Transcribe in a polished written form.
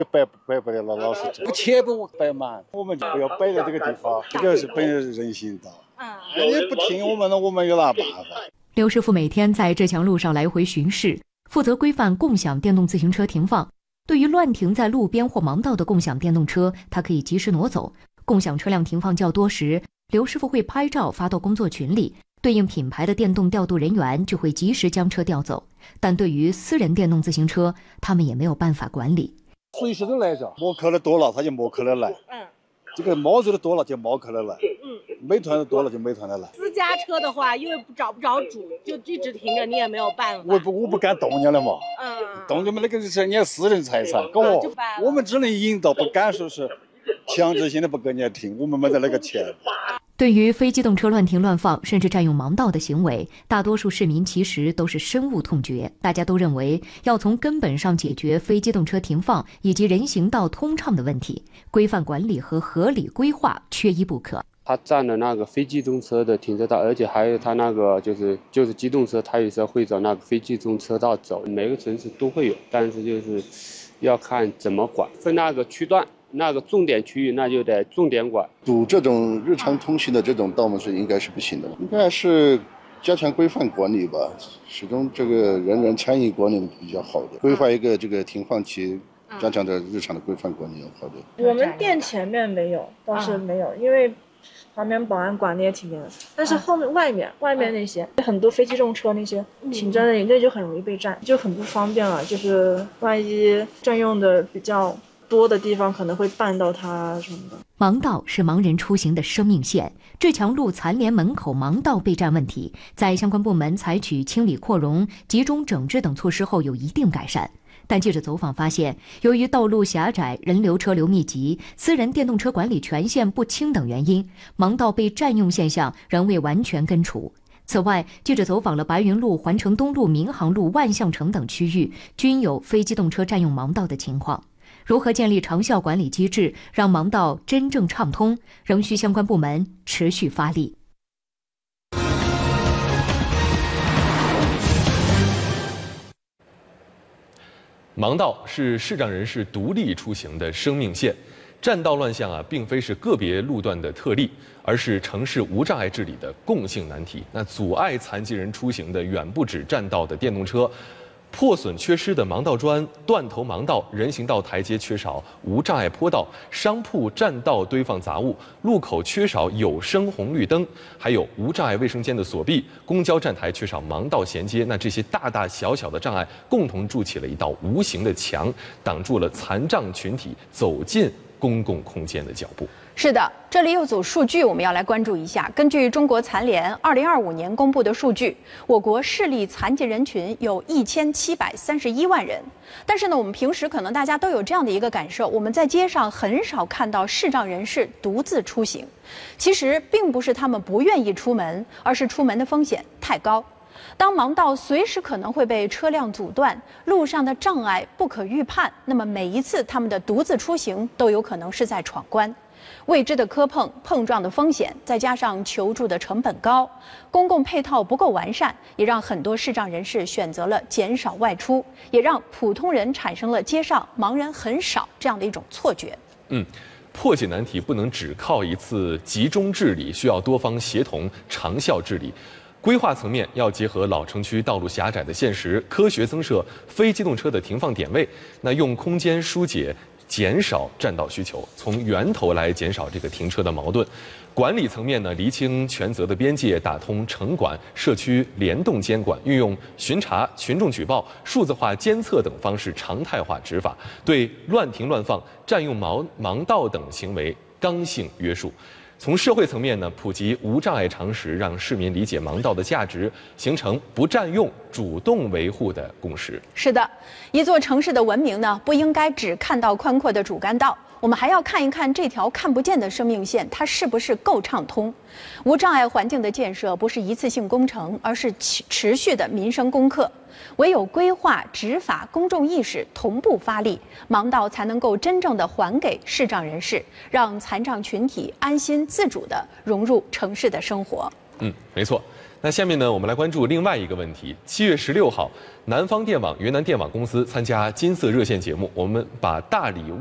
摆不了，老实讲，钱不摆满，我们就不要摆在这个地方，这个是本人行道。你不听我们的，我们有哪办法？ 刘师傅每天在浙强路上来回巡视，负责规范共享电动自行车停放。对于乱停在路边或盲道的共享电动车，他可以及时挪走。共享车辆停放较多时，刘师傅会拍照发到工作群里，对应品牌的电动调度人员就会及时将车调走。但对于私人电动自行车，他们也没有办法管理。 随时都来着，摩客的多了，他就摩客的来。这个毛子的多了，就毛客的来。美团的多了，就美团的来。 私家车的话，因为找不着主，就一直停着，你也没有办法。 我不敢动人家了嘛。动你们那个是人家私人财产，我们只能引导，不敢说是强制性的不给人家停，我们没得那个钱。 对于非机动车乱停乱放甚至占用盲道的行为，大多数市民其实都是深恶痛绝。大家都认为要从根本上解决非机动车停放以及人行道通畅的问题，规范管理和合理规划缺一不可。 他占了那个非机动车的停车道，而且还有他那个就是机动车，他有时候会找那个非机动车道走。每个城市都会有，但是就是要看怎么管，分那个区段。那个重点区域，那就得重点管。 堵这种日常通行的这种道路是应该是不行的，应该是加强规范管理吧，始终这个人人参与管理比较好的，规划一个这个停放期，加强的日常的规范管理要好的。 我们店前面没有，倒是没有，因为旁边保安管的也挺严的，但是后面外面那些很多非机动车那些停在那里，那就很容易被占，就很不方便了。就是万一占用的比较多的地方，可能会绊到它什么的。 盲道是盲人出行的生命线，浙强路残联门口盲道被占问题，在相关部门采取清理扩容、集中整治等措施后有一定改善。但记者走访发现，由于道路狭窄、人流车流密集、私人电动车管理权限不清等原因，盲道被占用现象仍未完全根除。此外，记者走访了白云路、环城东路、民航路、万象城等区域，均有非机动车占用盲道的情况。如何建立长效管理机制，让盲道真正畅通，仍需相关部门持续发力。 盲道是视障人士独立出行的生命线，占道乱象并非是个别路段的特例，而是城市无障碍治理的共性难题。那阻碍残疾人出行的远不止占道的电动车。破损缺失的盲道砖、断头盲道、人行道台阶缺少无障碍坡道、商铺占道堆放杂物、路口缺少有声红绿灯，还有无障碍卫生间的锁闭、公交站台缺少盲道衔接，那这些大大小小的障碍共同筑起了一道无形的墙，挡住了残障群体走进公共空间的脚步。 是的，这里有组数据我们要来关注一下。根据中国残联2025年公布的数据，我国视力残疾人群有1731万人。但是呢，我们平时可能大家都有这样的一个感受，我们在街上很少看到视障人士独自出行。其实并不是他们不愿意出门，而是出门的风险太高。当盲道随时可能会被车辆阻断，路上的障碍不可预判，那么每一次他们的独自出行都有可能是在闯关。未知的磕碰、碰撞的风险，再加上求助的成本高，公共配套不够完善，也让很多视障人士选择了减少外出，也让普通人产生了街上盲人很少这样的一种错觉。 破解难题不能只靠一次集中治理，需要多方协同、长效治理。规划层面要结合老城区道路狭窄的现实，科学增设非机动车的停放点位，那用空间疏解。减少占道需求，从源头来减少这个停车的矛盾。管理层面呢，厘清权责的边界，打通城管、社区联动监管，运用巡查、群众举报、数字化监测等方式常态化执法，对乱停乱放、占用盲道等行为刚性约束。从社会层面呢，普及无障碍常识，让市民理解盲道的价值，形成不占用、主动维护的共识。 是的，一座城市的文明呢，不应该只看到宽阔的主干道，我们还要看一看这条看不见的生命线，它是不是够畅通。无障碍环境的建设不是一次性工程，而是持续的民生功课。唯有规划、执法、公众意识同步发力，盲道才能够真正的还给视障人士，让残障群体安心自主地融入城市的生活。 没错。 那下面呢，我们来关注另外一个问题。7月16号，南方电网、云南电网公司参加金色热线节目，我们把大理